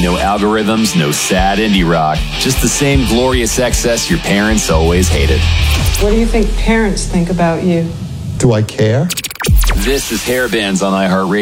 No algorithms, no sad indie rock. Just the same glorious excess your parents always hated. What do you think parents think about you? Do I care? This is Hair Bands on iHeartRadio.